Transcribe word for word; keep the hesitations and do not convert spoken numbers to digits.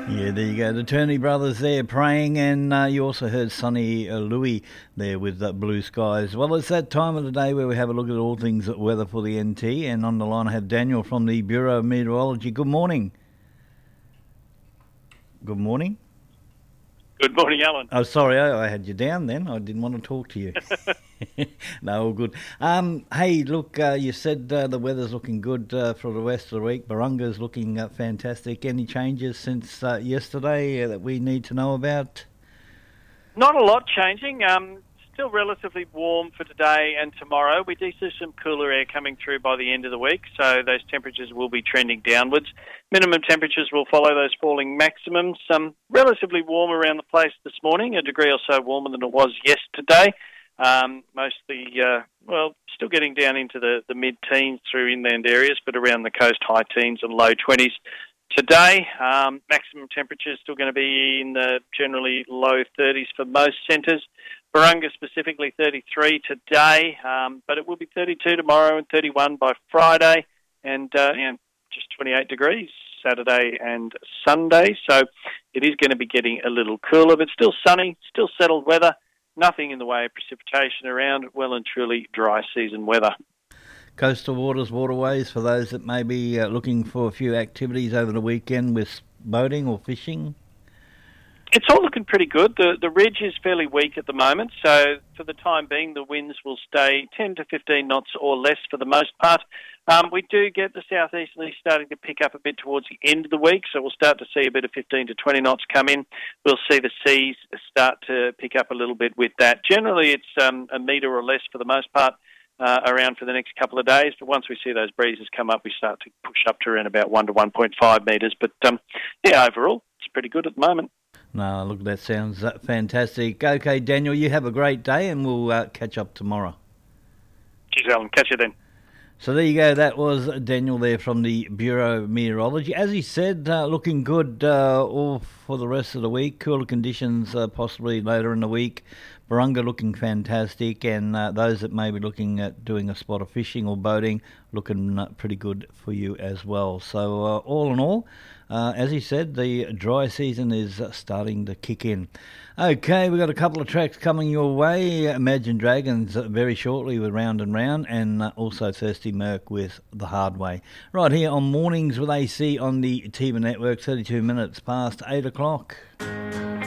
Yeah, there you go. The Turney brothers there praying, and uh, you also heard Sonny uh, Louis there with uh, Blue Skies. Well, it's that time of the day where we have a look at all things weather for the N T, and on the line I have Daniel from the Bureau of Meteorology. Good morning. Good morning. Good morning, Alan. Oh, sorry, I, I had you down then. I didn't want to talk to you. No, all good. Um, hey, look, uh, you said uh, the weather's looking good uh, for the rest of the week. Barunga's looking uh, fantastic. Any changes since uh, yesterday uh, that we need to know about? Not a lot changing. Um, still relatively warm for today and tomorrow. We do see some cooler air coming through by the end of the week, so those temperatures will be trending downwards. Minimum temperatures will follow those falling maximums. Um, relatively warm around the place this morning, a degree or so warmer than it was yesterday. Um, mostly, uh, well, still getting down into the, the mid-teens through inland areas, but around the coast, high teens and low twenties. Today, um, maximum temperature is still going to be in the generally low thirties for most centres. Barunga specifically thirty-three today, um, but it will be thirty-two tomorrow and thirty-one by Friday, and uh, yeah, just twenty-eight degrees Saturday and Sunday. So it is going to be getting a little cooler, but still sunny, still settled weather. Nothing in the way of precipitation around, well and truly dry season weather. Coastal waters, waterways, for those that may be uh, looking for a few activities over the weekend with boating or fishing? It's all looking pretty good. The the ridge is fairly weak at the moment, so for the time being, the winds will stay ten to fifteen knots or less for the most part. Um, we do get the southeasterly starting to pick up a bit towards the end of the week, so we'll start to see a bit of fifteen to twenty knots come in. We'll see the seas start to pick up a little bit with that. Generally, it's um, a metre or less for the most part uh, around for the next couple of days, but once we see those breezes come up, we start to push up to around about one to one point five metres. But um, yeah, overall, it's pretty good at the moment. No, look, that sounds uh, fantastic. Okay, Daniel, you have a great day, and we'll uh, catch up tomorrow. Cheers, Alan. Catch you then. So there you go. That was Daniel there from the Bureau of Meteorology. As he said, uh, looking good uh, all for the rest of the week. Cooler conditions uh, possibly later in the week. Barunga looking fantastic, and uh, those that may be looking at doing a spot of fishing or boating looking uh, pretty good for you as well. So uh, all in all, uh, as he said, the dry season is uh, starting to kick in. Okay, we've got a couple of tracks coming your way. Imagine Dragons uh, very shortly with Round and Round, and uh, also Thirsty Merc with The Hard Way. Right here on Mornings with A C on the T V Network, thirty-two minutes past eight o'clock.